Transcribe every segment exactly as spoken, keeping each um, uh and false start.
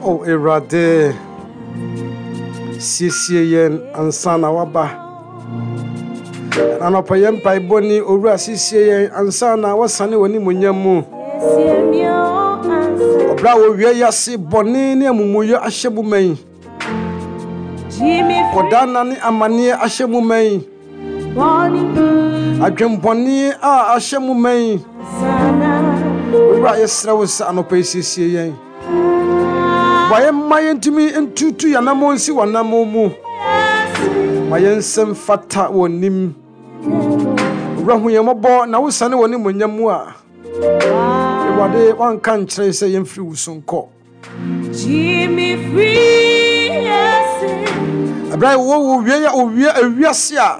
O Erade Sisien Ansana Waba Anopayem Paiboni Ura Sisien Ansana Wasani Wani Munyamu Obrawo Yasi Bonini Mumuyo Ashebumei Kodana ni Amani Ashebumei Adwemponi a Ashebumei Ura Yesra was Anopay Sisien Why am I intimi into two yanamonsi wanamomu? My sem fata wonim. Rahu yamabo na usane woni munyamua. Ewade wan kan kire se yemfiri usonko. Jimmy free yes. Abrai wo wo wiya owiya awiase a.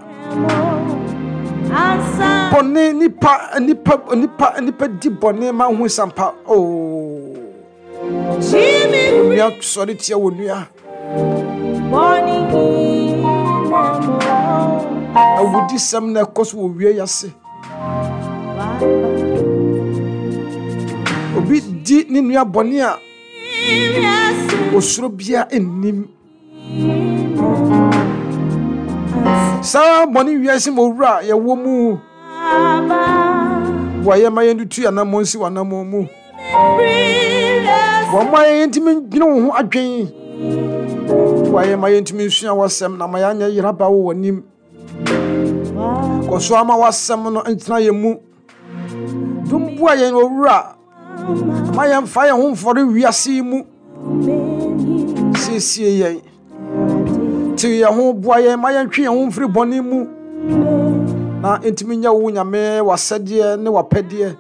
Bone nipa nipa nipa nipa di bone ma hu sampa. Oh. Jimmy, we are sorry to you. Morning, I would do some necklace will wear your say. We did in your bonia. Osrobia in him. Some money we are some over your woman. Why am I into two and a monsi one a momu? Why my intimate, you know, I dream. Why am I intimate? I was some Namayana Yaraba or Nim. Koswama was some and Tnayamu. Don't boy and ora. My am fire home for the Riasimu. See, see, to your home boy, my am tree home free bonimu. Now, intimate Wunya me was said, dear, no pedia.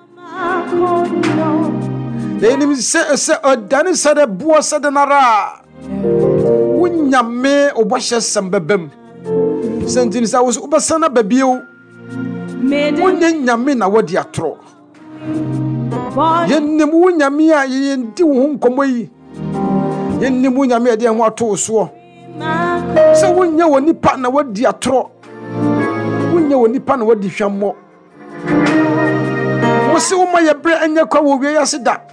The enemy said, Danny said a boy said another. When ya may or washes some bebem. Sentence I was Ubasana baby. When ya mean a word ya tro. Yen Nimunya mea yen do home come away. Yen Nimunya mea dear what to swore. So when you only partner what dear tro. When you only partner what the shamo. Was so my bread and your cow where I said that.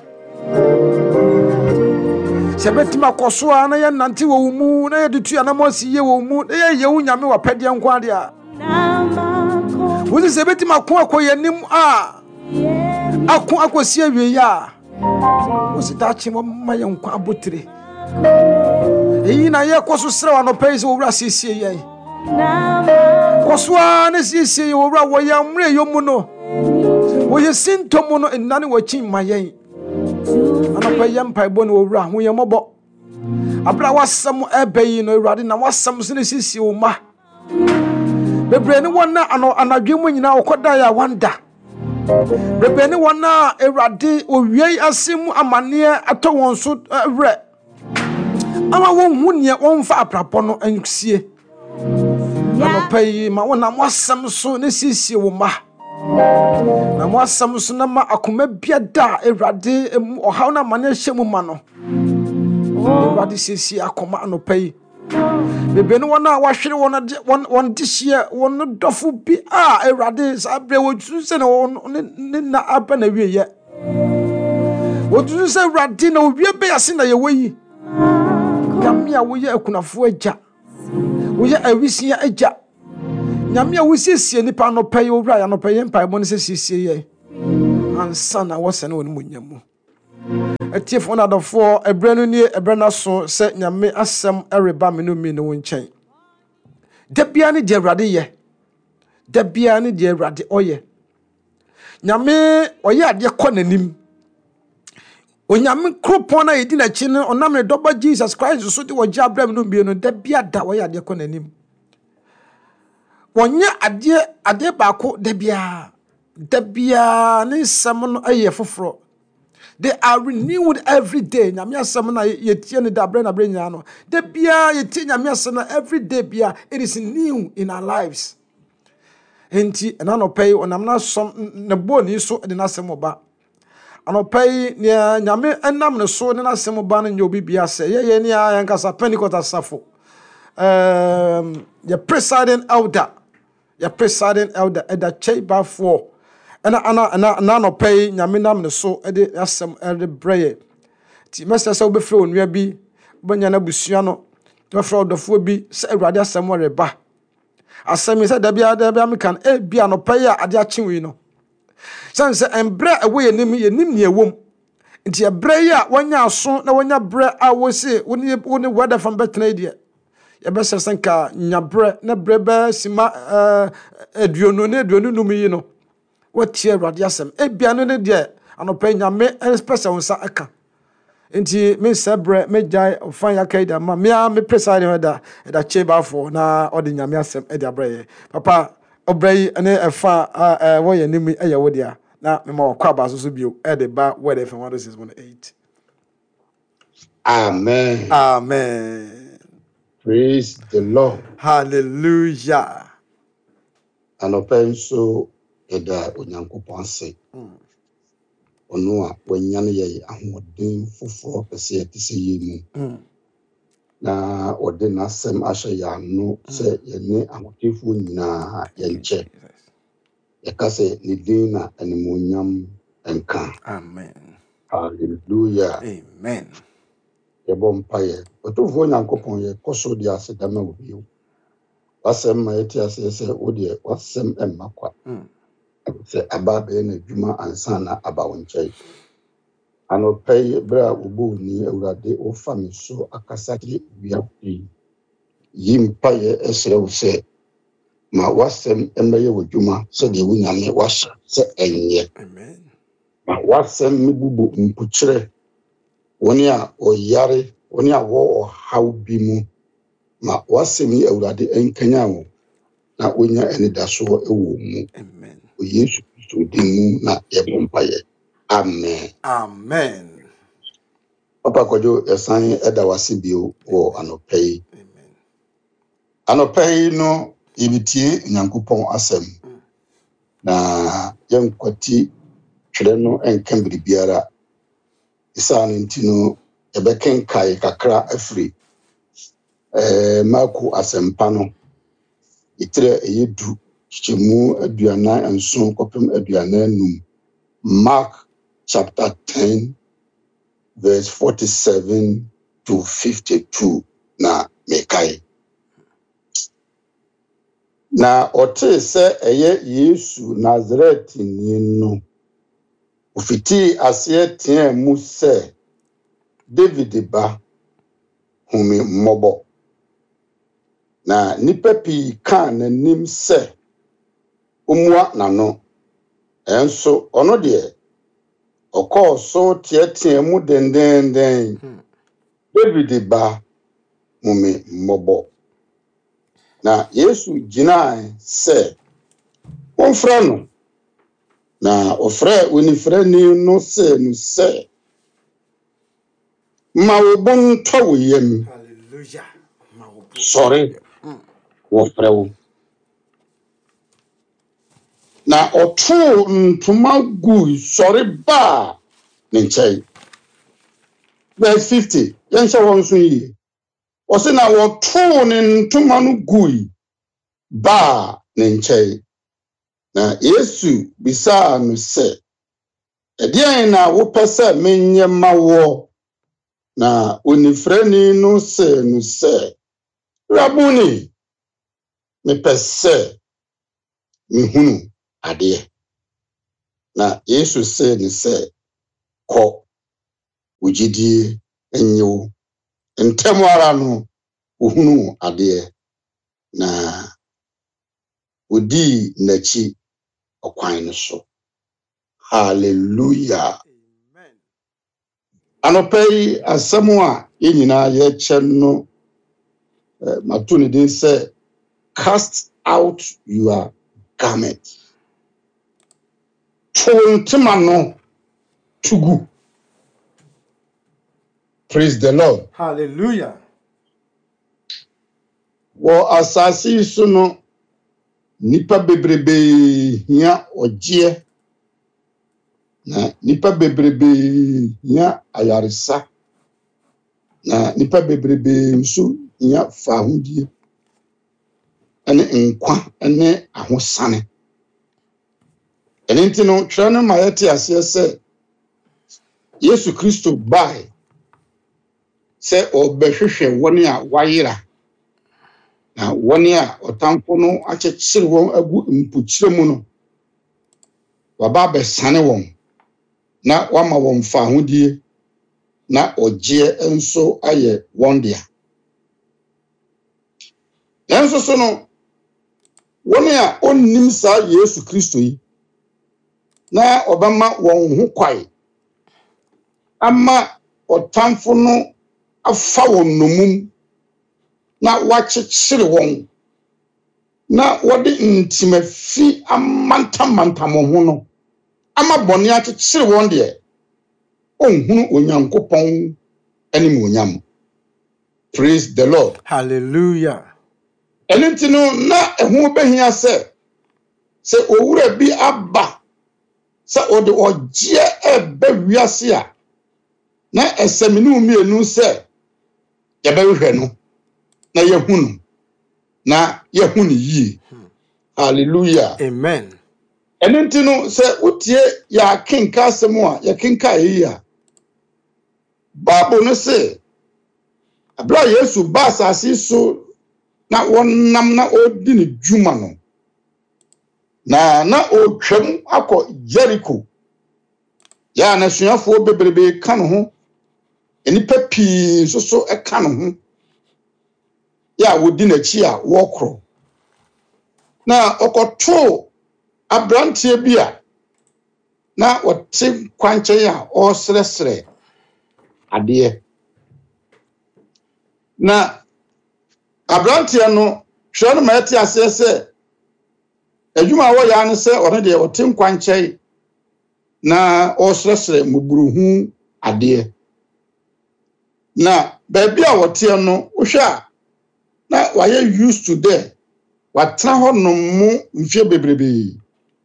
Sebetima Koswa na ya nanti wo mu na ya dutu ya na mosi ye wo mu na ya ye wunyame wa pede nkwa dia wo sebetima ko akoye nim a ako akosi awie ya wo se da chi mo maye nkwa abotire eyi na ye koso sra wa no pese wo wura sesie ye Koswa na sesie wo wura wo ya mre yo mu no wo ye sintomo no enane wo chi maye Anapa yam paibon wo wura hu yemobo abra wasam ebeyi no awurade na wasam so ne sisi wo ma bebre ne wona ano anadwemu nyina okoda ya wanda bebre ne wona awurade owiei asem amane ato won so awre ama won hu ne won fa aprapo no ansie anapa yi ma wona wasam so ne sisi wo ma na mo asam so na ma akoma biada ewrade ohaw na mane hyemu ma no ewrade sisi akoma anopai bebe no wona wahwere wona won dihye won dofo bi a ewrade sabre wotu se ne na aba na wieye wotu se ewrade na owie be yase na ye woyi gamia wo ye akunafo agya wo ye awisia agya Nyame a wusiesie nipa no pay owura ya no pay empire mo ne siesie ye ansa na wosene woni munyamu atiefo na dofo ebranu ni ebrana so se nyame asem ereba me no mi ne wo nchen da bia ne de awrade ye da bia ne de awrade oye nyame oye ade ko nanim onyame kropon na yedi na chi ne onam ne doba Jesus Christ so de wo gya abram no bi no da bia da oye ade ko nanim Wonya ade ade baako da bia da bia ne sam no aye foforo they are renewed every day nyame asem na yetie ne da bre na bre nya no da bia yetie nyame asem na every day bia it is new in our lives enti na no pay onam na som ne boni so de na asem ba anopai ne nyame enam ne so ne na asem ba no nyo bibia se ye ye ne ya nkasa Pentecost asafo um the presiding elder ya presiding elder at the chamber for ana ana ana no pay nyame nam ne so e de asem e de breye ti message so be frɛ onua bi banya na busua no be frɛ odofo bi sɛ awurade asɛm reba asɛm sɛ da bia da bia me kan e bia no pɛ ya ade akyewi no san sɛ embrɛ ɛwɔ yenim yenim ne ɛwom nti ɛbrɛ yi a wanya aso na wanya brɛ a wo se wo ne wo ne weather from betena die yɛbɛsɛ sɛ nka nyabrɛ na brɛ bɛ sima aduonu ne aduonu num yi no wɔtie awurade asɛm ebia no ne deɛ anɔpɛ nyame ɛspɛsɛ wo nsa aka nti me sɛ brɛ me gyae ɔfan ya kaida ma me a me pesa ne da da chebafo na ɔde nyame asɛm ɛde abrɛ yɛ papa ɔbrɛ yi ne ɛfa ɛwɔ yɛ nim ɛyɛ wo dia na me ma ɔkɔ aba so so bio ɛde ba word f one oh six point eight. Amen. Amen. Praise the Lord. Hallelujah. Anɔpɛ nso ɛda onyankopɔn ase. Ɔno a wanyane yɛ ahoɔden foforɔ pɛsɛ yɛte sɛ yɛ mu. Na ɔde n'asɛm ahyɛ yɛ ano sɛ yɛne ahotefoɔ nyinaa yɛnkyɛ. Yɛka sɛ ne din na animuonyam nka. Amen. Hallelujah. Amen. Yɛbɔ mpaeɛ. Ɔtomfoɔ Onyankopɔn yɛkɔ so de ase dama wo bio. Wasɛm ma yɛte aseɛ sɛ wodeɛ wasɛm ɛmma kwa. Sɛ aba bɛyɛ n'adwuma ansa na aba wo nkyɛn. Anɔpɛ yi berɛ a wobɔ wo ni Awurade wofa me so akasa kyerɛ wiase yi. Yi mpaeɛ ɛsrɛ wo sɛ ma wasɛm ɛmmɛyɛ w'adwuma sɛdeɛ wo nyame wahyɛ sɛ ɛnyɛ. Amen. Ma wasɛm mebubu mpukyerɛ wɔne a ɔyare wɔne a wɔ ɔhaw bi mu. Ma wasɛm yi Awurade ɛnkanya wo na wonya anidasoɔ ɛwɔ mu. Amen. O Yesu Kristo din mu na yɛbɔ mpaeɛ. Amen. Amen. Papa Kwadwo yɛsan ɛda wase bio wɔ anɔpɛ yi. Amen. Anɔpɛ yi no yɛbitie Nyankopɔn asɛm. Na yɛnkwati twerɛ no ɛnka biribiara. Isaa no nti no yɛbɛkenkae kakra afiri ɛɛ Marko asɛmpa no. Itire ɛyɛ du kyɛmu aduanan nson kɔpem aduanan num. Mark chapter ten verse forty-seven to fifty-two na mekae. Na ɔte sɛ ɛyɛ Yesu Nazaretini no ofiti aseɛ teɛ mu sɛ David ba humi mmɔbɔ. Na nipa pii ka n'anim sɛ omua n'ano. Ɛnso ɔno deɛ ɔkɔɔ so teɛteɛ mu dendenden. David ba humi mmɔbɔ. Na Yesu gyinae sɛ wɔmfrɛ no. Na ɔfrɛ onifrɛni no sɛ no sɛ ma wo bo ntɔ wo yam. Hallelujah. Sɔre wɔfrɛ wo. Na ɔtoo ntoma gui sɔre baa ne nkyɛn. Verse fifty. Yɛnhyɛ wɔn nso yie. Ɔse na wɔtoo ne ntoma no gui baa ne nkyɛn. Na Yesu bisaa no sɛ ɛdeɛn na wopɛ sɛ menyɛ ma wo? Na onifrɛni no sɛ no sɛ Rabuni, mepɛ sɛ mehunu adeɛ. Na Yesu sɛ ne sɛ kɔ wo gyidie ɛnyɛ wo. Ntɛm ara no wohunu adeɛ. Na wodii n'akyi ɔkwan no so. Hallelujah. Amen. Anɔpɛ yi asɛm a yɛn nyinaa yɛkyɛ no mato ne din sɛ cast out your garment. To ntoma no tugu. Praise the Lord. Hallelujah. Wɔ asase yi so no nipa bebrebe hia ɔgyeɛ. Na nipa bebrebe hia ayaresa. Na nipa bebrebe nso hia fahodie. Ɛne nkwa ɛne ahosane. Ɛno nti no twerɛ no ma yɛte aseɛ sɛ Yesu Kristo bae sɛ ɔbɛhwehwɛ wɔn a wayera na wɔn a ɔtamfo no akyekyere wɔn agu mpukyire mu no waba abɛsane wɔn na wama wɔn fa ahodie na ɔgyeɛ nso ayɛ wɔn dea. Nanso so no wɔn a onnim saa Yesu Kristo yi na ɔbɛma wɔn ho kwae ama ɔtamfo no afa wɔn nomum na wakyekyere wɔn na wɔde ntimafi amantamantam ho no ama bɔne akyekyere wɔn deɛ onhunu Onyankopɔn anim onyam. Praise the Lord. Hallelujah. Ɛno nti no na ɛho behia sɛ sɛ owura bi aba sɛ ɔde ɔgyeɛ ɛbɛ wiase a na ɛsɛminu mmienu sɛ yɛbɛhwehwɛ no na yɛhu no na yɛhu no yie. Hallelujah. Amen. Ɛno nti no sɛ wotie yɛakenka asɛm a yɛkenka yi a Bible no sɛ abra Yesu ba asase so na wɔnam na ɔdi ne dwuma no na na ɔtwam akɔ Jericho ya na suafoɔ bebrebe ka no ho enipa pii nso so ɛka no ho ya wodi n'akyi a wɔkorɔ na ɔkɔtoo abranteɛ bi a na wɔte kwankyɛn a ɔsrɛsrɛ adeɛ na abranteɛ no hwɛ no ma ɛte aseɛ sɛ adwuma a wɔyɛ ano sɛ ɔno deɛ ɔte nkwankyɛn na ɔsrɛsrɛ muburuhu adeɛ na baabi a wɔte no wohwɛ a na wayɛ used to there watena hɔ no mu mfie bebrebe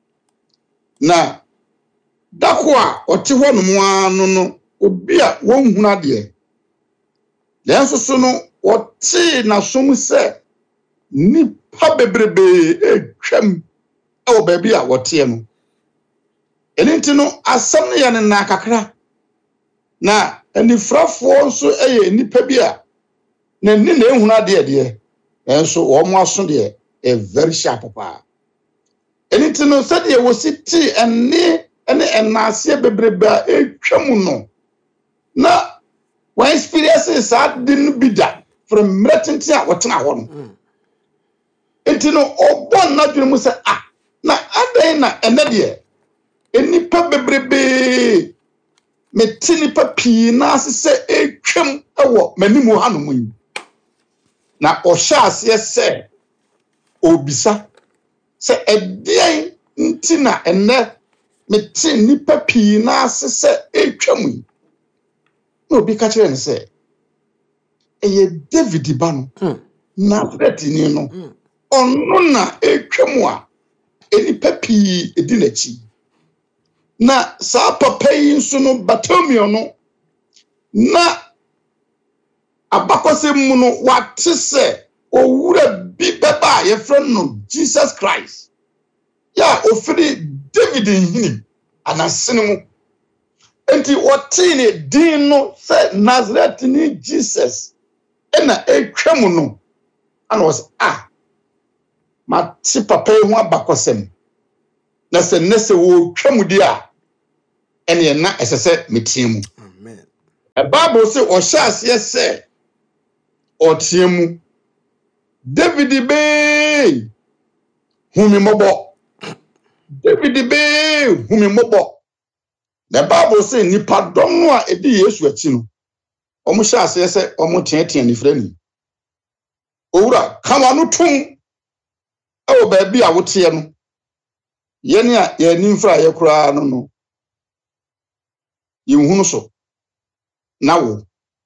na dako a ɔte hɔ no mu ano no obi a wɔnhunu adeɛ nanso so no wɔte n'asom sɛ nipa bebrebe etwam ɛwɔ baabi a wɔte no ɛno nti no asɛm no yɛ ne na kakra na anifrafoɔ nso ɛyɛ nipa bi a n'ani na ehunu adeɛ deɛ nanso wɔn aso deɛ ɛ very sharp paa. Ɛno nti no sɛdeɛ wɔsi ti ɛne ɛne ɛnaaseɛ bebrebe a etwam no na wɔn experience saa de no bi da from mmerɛtenten a wɔtena hɔ no nti no ɔbɔ n'adwene mu sɛ ah na adan na ɛnɛ deɛ enipa bebrebe mete nipa pii n'ase sɛ etwam ɛwɔ m'anim ha no mu yi na ɔhyɛ aseɛ sɛ obisa sɛ ɛdeɛn nti na ɛnɛ mete nipa pii n'ase sɛ etwam yi na obi ka kyerɛ ne sɛ ɛyɛ David ba no Nazareth ni no ɔno na etwam a enipa pii edi n'akyi na saa papa yi nso no Bartimaeus no na abakɔsɛm mu no wate sɛ owura bi bɛba a yɛfrɛ no Jesus Christ ya ofiri David nhini anasene mu enti wɔtee ne din no sɛ Nazareth ni Jesus ɛna etwam no ana wɔsɛ ah mate papa yi ho abakɔsɛm na sɛ ne sɛ wɔtwam di a ɛne na ɛsɛ sɛ metie mu. Amen. A Bible sɛ ɔhyɛ aseɛ sɛ ɔtie mu David be humi mɔbɔ David be humi mɔbɔ. The Bible sɛ nipa dɔm no a edi Yesu akyi no ɔmo hyɛ aseɛ sɛ ɔmo teɛteɛ ne frɛ ni owura kawa no tum ɛwɔ baabi a woteɛ no yɛne a yɛni mfra yɛ koraa no no yɛnhunu so na wo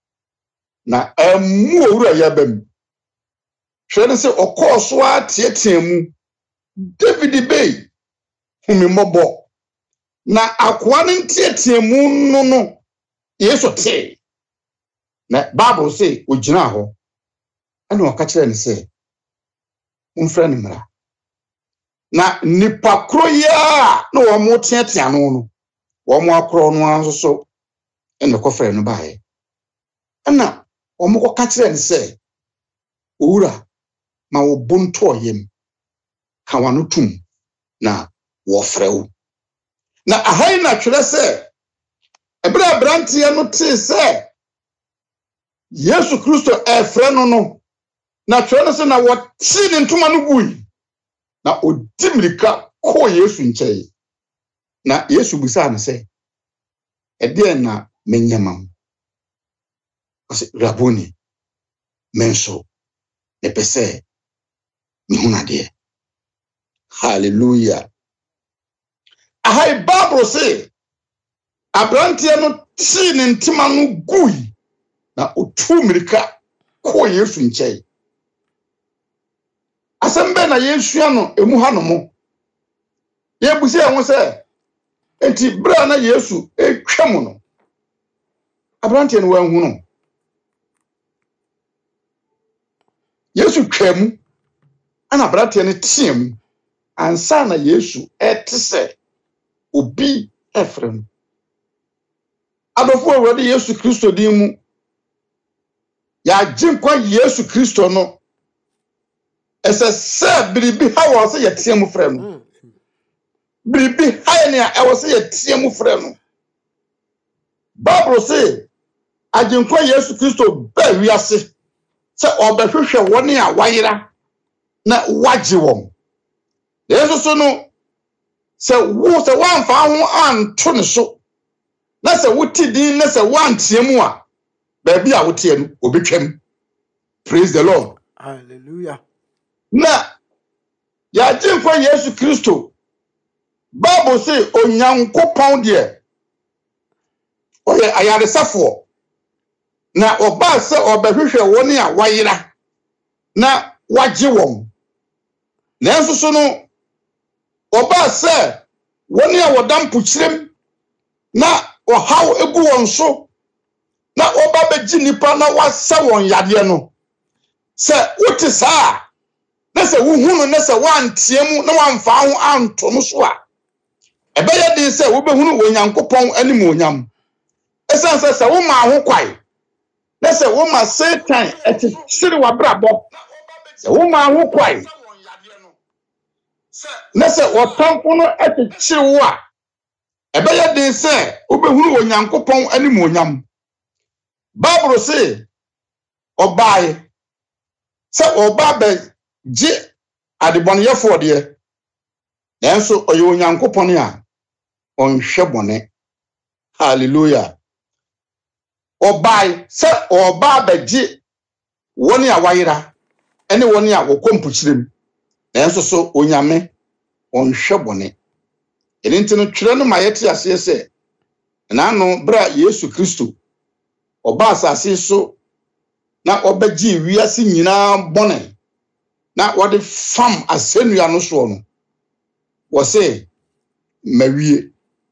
na ɛmu owura yɛba mu hwɛ ne sɛ ɔkɔɔ so a teɛteɛ mu David be humi mɔbɔ na akoa ne teɛteɛ mu no no Yesu tee na Bible sɛ ogyina hɔ ɛna ɔka kyerɛ ne sɛ mfrɛ ne mmara na nipa koro ya na wɔn teɛteɛ no no wɔn akorɔ no nso so ɛna kɔfrɛ no bae ɛna omo ka kire ne se owura ma wo bonto yem ka wano tum na wo frew na ahai na twere se ebra brantie no te se Yesu Kristo e fre no no na twere no se na wo ti ne ntoma no gui na odimirika ko Yesu nkyei na Yesu busa ne se ede na menyamam ase raboni menso ne pese ni hunade hallelujah ahai Bible say abrantie no ti ne ntima no gui na otu mirika ko Yesu nkyei asembe na Yesu ano emu hanomo ye busi ehun se enti bra na Yesu etwam no abrantie no wanhu no Yesu twam ana abrantie no tiam ansa na Yesu etese obi efrem adofo awurade Yesu Kristo din mu ya jinkwa Yesu Kristo no ese se biribi ha wo se yetiam frem biribi ha ne a wo se yetiam frem Bible say ajinkwa Yesu Kristo ba wiase se obehwehwe woni a wayira na waje won Yesu so no se wo se wanfa ho anto ne so na se wuti din na se wantiam a ba bi a wotie no obetwam praise the Lord hallelujah na ya jinkwa Yesu Kristo Bible say onyankopon de oye ayaresafo na oba se obehwehwe woni a wayira na waje won na enso so no oba se woni a wodam puchirem na ohaw egu won so na oba beji nipa na wasa won yade no se wuti saa na se wuhunu na se wantiemu na wanfa ho anto no so a ebeye din se wo behunu onyankopon anim onyam esan se se wo ma ho kwai na se wo ma Satan eti siri wa brabo se wo ma ho kwai na se wo tamfo no eti siri wo a ebeye din se wo behunu onyankopon anim onyam Bible say obai se oba be ji adeboneyefo de nanso oye onyankopon a onhwe bone hallelujah obai se oba be ji woni a wayira ene woni a wokompuchirem nanso so onyame onhwe bone enti no twere no mayete ase se na no bra Yesu Kristo oba asase so na obegi wiase nyina bone na wode fam asenua no so no wo say mawie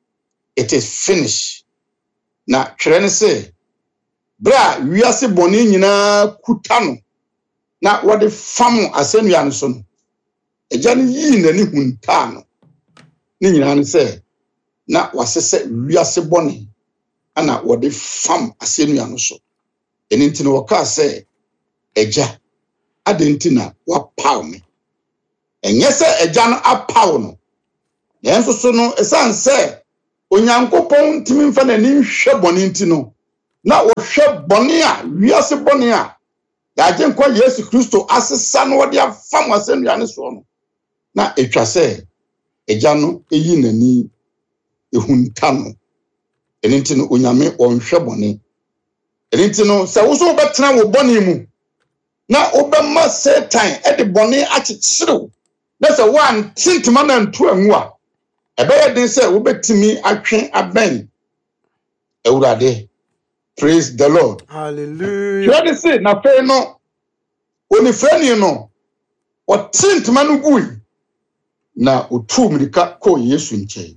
it is finished na twere ne say bra wiase bone nyina kuta no na wode fam asenua no so no eja ne yi nani hunta no ne nyina ne say na wasese wiase bone ana wode fam asenua no so enti no waka say eja adentina wa paw me enye se eja no apaw no yenso so no esan se onyankopon timi mfa na ni hwe bone enti no na wo hwe bone a wiase bone a ya genkwa Yesu Kristo asesa no wode afam asenua ne so no na etwa se eja no eyi nani ehunta no enti no onyame onhwe bone enti no se wo so betena wo bone mu na obemma Satan e de bone achichirew na se wan tintima na ntu anwu a ebeye din se wo betimi atwe aben ewurade praise the Lord hallelujah you dey say na fe no oni frani no o tintima no gui na otu mirika ko Yesu nkyei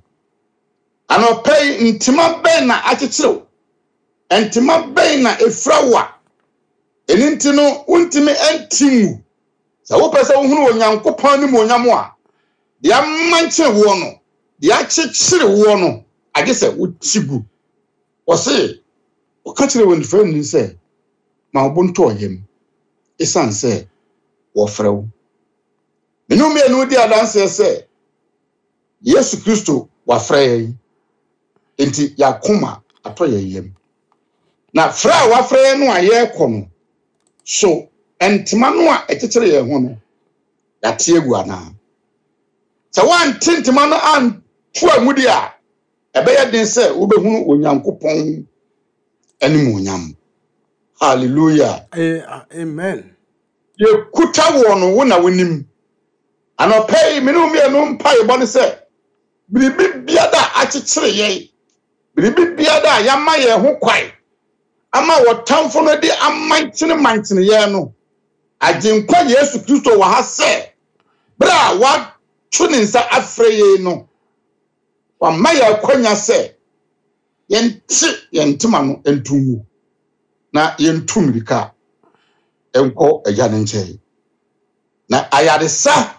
ano pay ntima ben na achichirew entima ben na efrawa eninti no untimi entimu sa wo pese wo hunu onyankopon ni mo onyamo a dia manche wo no dia chichire wo no age se wo tigu o se o ka kire won friend ni se ma obunto yem esan se wo frew menu me enu di adanse se Yesu Kristo wa frey enti yakoma atoye yem na fra wa frey no aye kono so entima no a ekekere ye ho no yate egu ana sa wan tintima no an to amudi a ebeye den se wo behunu onyankopon animu onyam hallelujah amen ye kuta wono wo na wonim anopei menu me enu mpa ye bone se biribi biada akekere ye biribi biada yama ye ho kwai ama wotamfo no de amantene mantene ye no aginkwa Yesu Kristo wa ha se bra wa tuninsa afreye no wa maya kwanya se yenti yentima no entumu na yentumrika enko eja ne nche na ayaresa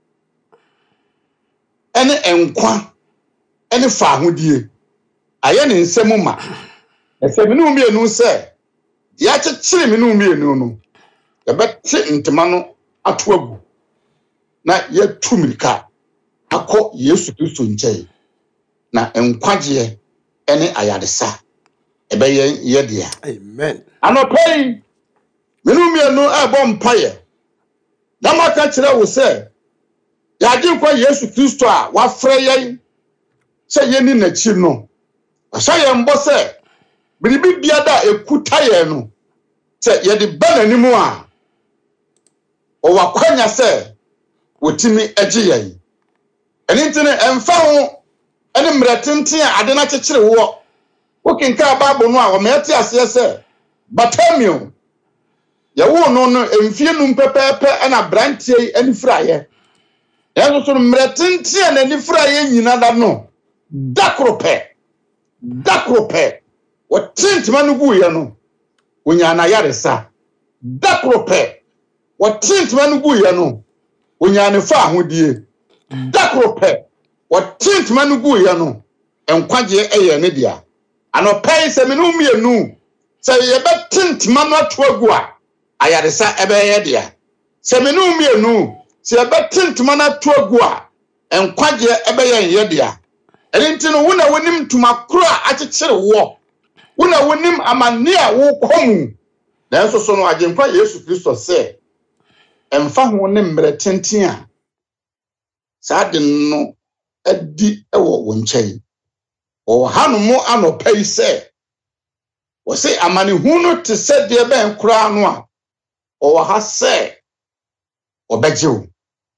ene enkwa ene fa ahodie aye ne nsemu ma eseminu mi enu se ya chechire minu mi enu no yebeti ntima no ato agu na yetumrika akọ Yesu Kristo nche na enkwaje ene ayaresa ebeye yedia amen anopai minu mi enu ebo mpaye na maka kire wo se yaje kwa Yesu Kristo a wa frɛ yɛn sɛ yɛni n'akyi no asa yɛn mbɔ sɛ biribi biada ekuta yɛn no sɛ yɛde ba n'animu a ɔwa kwanya sɛ wotimi agye yɛn ɛne ntene ɛmfa ho ɛne mmerɛtenten a ade na kyekyere wo wokenka Bible no a ɔmɛte aseɛ sɛ Bartimaeus yɛwo no no emfie num pɛpɛɛpɛ ɛna brantie yi ani fraayɛ ɛso so mmerɛtenten na ani fraayɛ nyina da no dakrope dakrope wɔtentima no gu yɛ no wonya na yaresa dakrope wɔtentima no gu yɛ no wonya ne fa ahodie dakrope wɔtentima no gu yɛ no enkwagye ɛyɛ ne dia anɔpai sɛ menu mienu sɛ yɛbɛtentima no ato agu a ayaresa ɛbɛyɛ dia sɛ menu mienu sɛ yɛbɛtentima no ato agu a enkwagye ɛbɛyɛ yɛ dia ɛnti no wona wonim tumakro a akyekyere wo wona wonim amane a wo komu na enso so no agenkwa Yesu Kristo sɛ emfa ho ne mmerɛtenten a saade no adi ɛwɔ wo nkyɛn o hanu mo anopai sɛ wo se amane hu no te sɛ de bɛn kra no a o ha sɛ obɛgyew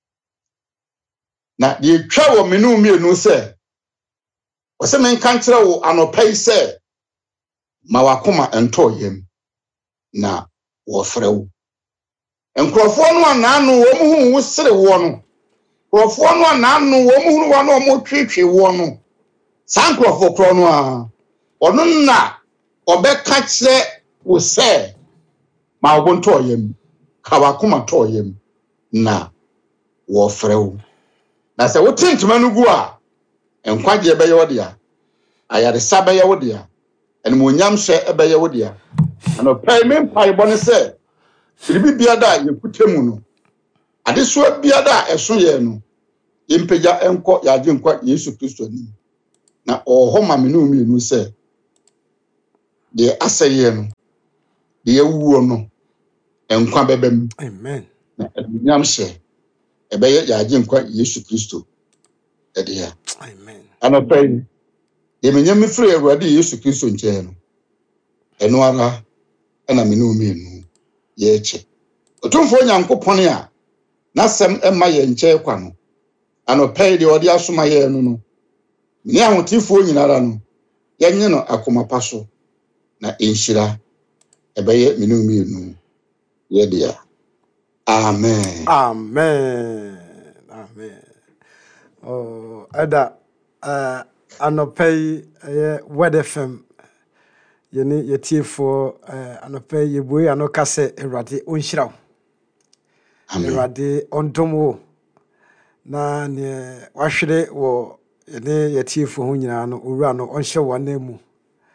na de twa wo menu mienu sɛ wo se men kan kyerɛ wo anopai sɛ ma wakoma ento yem na wo frɛw enkrofo no ananu wo mu hu wo sere wo no krofo no ananu wo mu hu wo no mo twetwe wo no sankrofo kro no a ono na obɛka kyerɛ wo sɛ ma wo ento yem ka wakoma to yem na wo frɛw na sɛ wo tentima no gu a enkwagye bɛyɛ wo dia ayaresa bɛyɛ wo dia enmonyam hye ɛbɛyɛ wo dia anopai me mpai bɔ ne sɛ biribi biada yekutemu no adeso biada ɛso yɛ no yempagya enko yaje nkwa Yesu Kristo ni na ɔhɔ ma me no mienu sɛ de asɛyɛ no de yewuo no enkwa bɛbɛm amen na enmonyam hye ɛbɛyɛ yaje nkwa Yesu Kristo ɛdeya amen anopai de menyam frɛ Awurade Yesu Kristo nkyɛn no ɛno ara ɛna me no mienu yɛkye otumfo Nyankopɔn a nasɛm ɛma yɛ nkyɛn kwa no anopai de ɔde asoma yɛ no no ne ahotifo nyinara no yɛnye no akoma pa so na enhyira ɛbɛyɛ me no mienu yɛdeya amen amen amen oh ada uh, anopai uh, Word F M yene yetiefo uh, anopai yeboy anoka sɛ Awurade onhyiraw amen Awurade ondomo na ne wahwere wo yene yetiefo ho nyina no owura no onhyɛ wɔn mu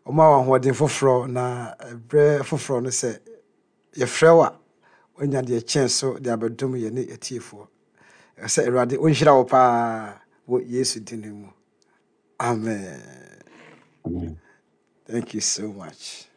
ɔma wa hoɔden foforɔ na brɛ foforɔ no sɛ yɛfrɛ wa onya de kyɛn so de abɛdom yɛ ne atiefoɔ sɛ Awurade ɔnhyira wo paa wɔ Yesu din mu. Amen. Amen. Thank you so much.